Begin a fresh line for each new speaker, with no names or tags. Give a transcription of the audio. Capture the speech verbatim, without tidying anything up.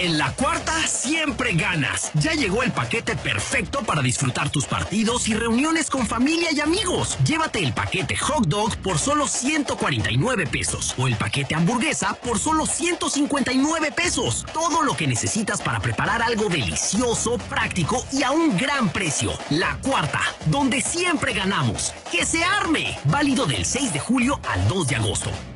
En La Cuarta siempre ganas. Ya llegó el paquete perfecto para disfrutar tus partidos y reuniones con familia y amigos. Llévate el paquete hot dog por solo ciento cuarenta y nueve pesos o el paquete hamburguesa por solo ciento cincuenta y nueve pesos. Todo lo que necesitas para preparar algo delicioso, práctico y a un gran precio. La Cuarta, donde siempre ganamos. ¡Que se arme! Válido del seis de julio al dos de agosto.